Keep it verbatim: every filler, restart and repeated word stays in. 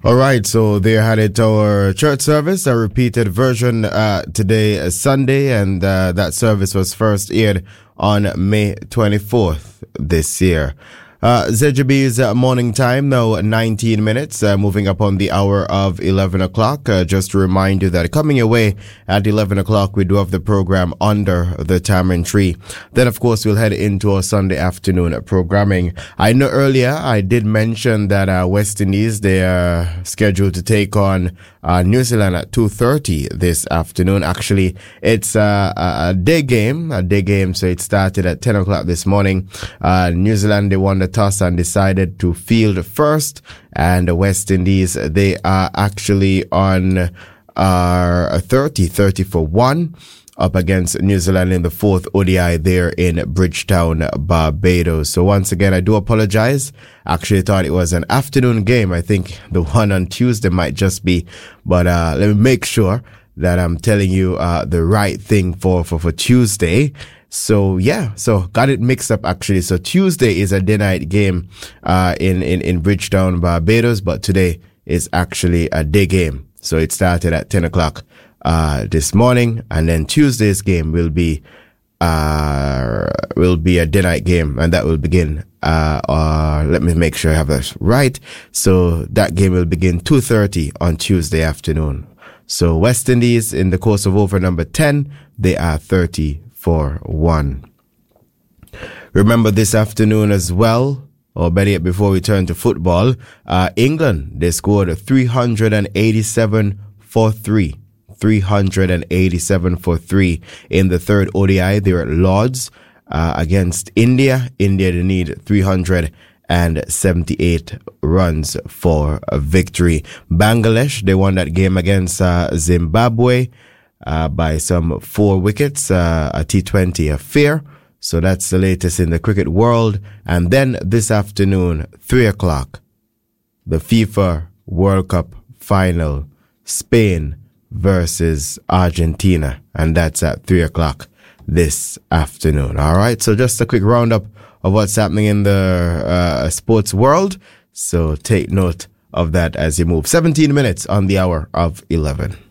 All right, so they had it our church service, a repeated version uh, today, uh, Sunday, and uh, that service was first aired on May twenty-fourth this year. Uh, Z J B's uh, morning time now, nineteen minutes, uh, moving up on the hour of eleven o'clock. Uh, just to remind you that coming your way at eleven o'clock, we do have the program Under the Tamarind Tree. Then, of course, we'll head into our Sunday afternoon programming. I know earlier I did mention that uh, West Indies, they are scheduled to take on uh, New Zealand at two thirty this afternoon. Actually, it's uh, a day game, a day game, so it started at ten o'clock this morning. Uh, New Zealand, they won the toss and decided to field first, and the West Indies, they are actually on uh thirty for one up against New Zealand in the fourth O D I there in Bridgetown, Barbados. So once again, I do apologize. Actually thought it was an afternoon game. I think the one on Tuesday might just be, but uh let me make sure that I'm telling you uh the right thing for for for Tuesday. So yeah, so got it mixed up actually. So Tuesday is a day night game uh in, in, in Bridgetown, Barbados, but today is actually a day game. So it started at ten o'clock uh this morning, and then Tuesday's game will be uh will be a day night game, and that will begin uh uh let me make sure I have that right. So that game will begin two thirty on Tuesday afternoon. So West Indies in the course of over number ten, they are thirty for one. Remember this afternoon as well, or better yet, before we turn to football, uh, England, they scored three hundred eighty-seven for three. three hundred eighty-seven for three in the third O D I. They're at Lords uh, against India. India, they need three hundred seventy-eight runs for a victory. Bangladesh, they won that game against uh, Zimbabwe Uh, by some four wickets, uh, a T twenty affair. So that's the latest in the cricket world. And then this afternoon, three o'clock, the FIFA World Cup final, Spain versus Argentina. And that's at three o'clock this afternoon. All right. So just a quick roundup of what's happening in the uh, sports world. So take note of that as you move. seventeen minutes on the hour of eleven.